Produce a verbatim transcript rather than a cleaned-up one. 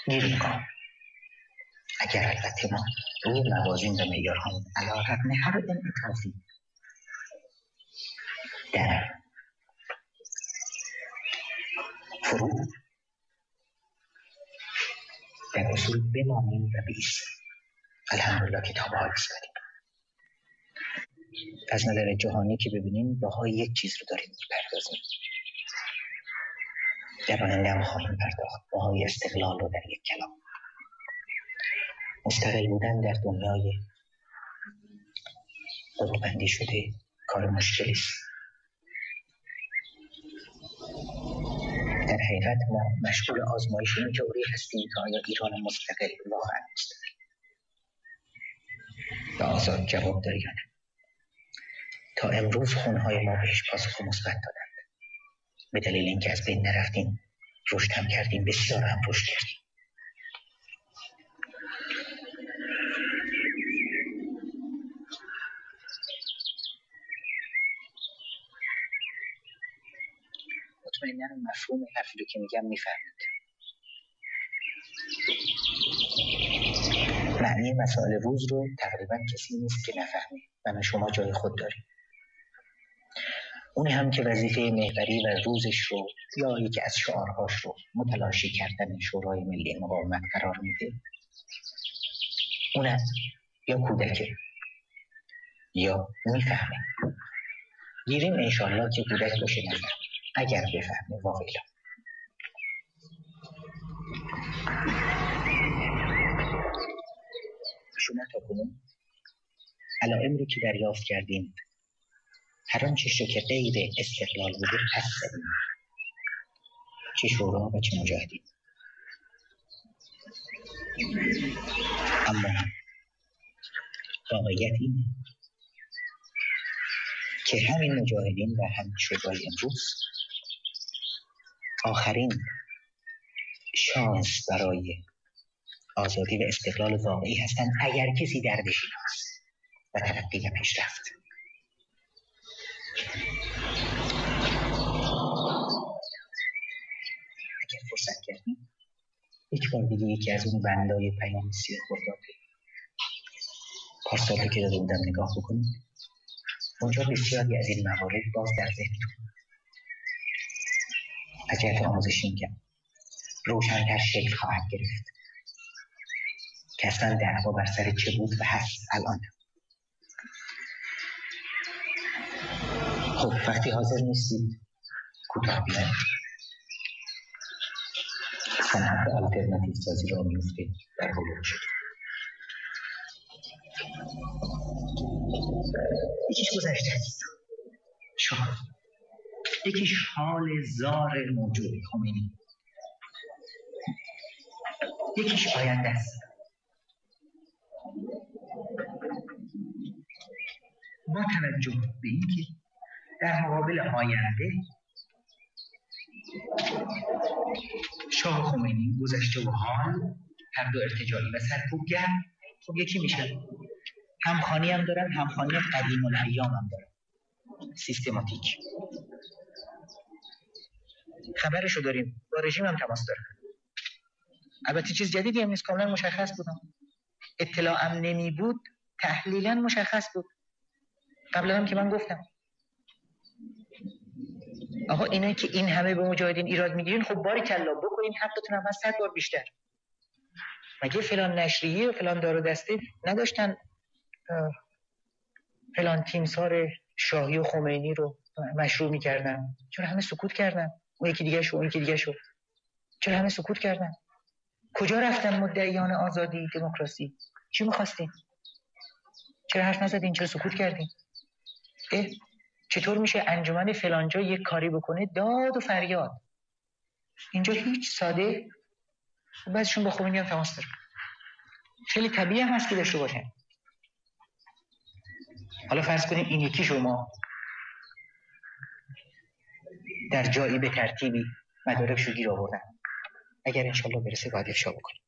گیریم کن. اگر البته ما روی موازین و معیارها علی رغم هر انعطافی در فروع در اصول بمانیم و بایستیم. الحمدلله کتاب ها ایستادیم. از نظر جهانی که ببینیم باهای یک چیز رو داریم میپردازیم. در آینده هم خواهیم پرداخت باهای استقلال رو در یک کلام. مستقل بودن در دنیای قطب‌بندی شده کار مشکلی است. در حقیقت ما مشغول آزمایش این تئوری هستیم که آیا ایران مستقل واقعا مستقل و آزاد جواب داره یا نه. تا امروز خونهای ما بهش پاسخ مثبت دادند، به دلیل اینکه از بین نرفتیم، رشد هم کردیم، بسیار هم رشد کردیم. مطمئناً مفهوم حرفی رو که میگم میفهمید. معنی مسائل روز رو تقریباً کسی نیست که نفهمه و من شما جای خود داریم. اونی هم که وظیفه محوری و روزش رو یا یکی از شعارهاش رو متلاشی کردن شورای ملی مقاومت قرار میده، اونم یا کودکه یا میفهمه. گیریم انشالله که کودک باشه نفهمه، اگر بفهمه واقعا. شما تا کنون علائم رو که دریافت کردیم، هر آنچه رو که غیر استقلال بوده پس زدیم، چه شورا و چه مجاهدین. اما واقعیت اینه که همین مجاهدین و همین شورای امروز آخرین شانس برای آزادی و استقلال واقعی هستند اگر کسی دردش این هست و ترقی و پیشرفت. اگر فرصت کردیم یک بار دیگه یکی از اون بندای پیام سیاه خرداد پارسال که داده بودم نگاه بکنید. اونجا بسیاری از این موارد باز در ذهنتون از جهت آموزشی میگم روشن‌تر شکل خواهد گرفت که اصلا دعوا بر سر چه بود و هست الان. خب وقتی حاضر نیستید کوتاه بیاید. صنعت آلترناتیو سازی را میفته در حلول شد. یکیش گذشته است شاه، یکیش حال زار موجود خمینی، یکیش آینده است. با توجه به اینکه در مقابل آینده شاه خمینی گذشته و حال هر دو ارتجاعی و سرکوبگر، خب یکی میشن. همخوانی هم دارن، همخوانی قدیم الایام هم دارن، سیستماتیک. خبرشو داریم، با رژیم هم تماس دارن. البته چیز جدیدی هم نیست، کاملا مشخص بود. اطلاعم نمی بود تحلیلا مشخص بود. قبلا هم که من گفتم آقا اینایی که این همه به مجاهدین ایراد میگیرین، خب باری کلا بکنین، حقتون هم از صد بار بیشتر. مگه فلان نشریه و فلان دار و دسته نداشتن فلان تیمسار شاهی و خمینی رو مشروع میکردن؟ چرا همه سکوت کردن؟ اون یکی دیگه شو اون یکی دیگه شو چرا همه سکوت کردن؟ کجا رفتن مدعیان آزادی دموکراسی؟ چی می‌خواستین؟ چرا حرف نزدین؟ چرا سکوت کردین؟ اه چطور میشه انجمن فلانجا یک کاری بکنه داد و فریاد؟ اینجا هیچ ساده. بعضیشون با خمینی هم تماس دارن. خیلی طبیعی هم هست که داشته باشن. حالا فرض کنیم این یکی شما در جایی به ترتیبی مدارکشو گیر آوردن، اگر انشالله برسه باید افشا بکنیم.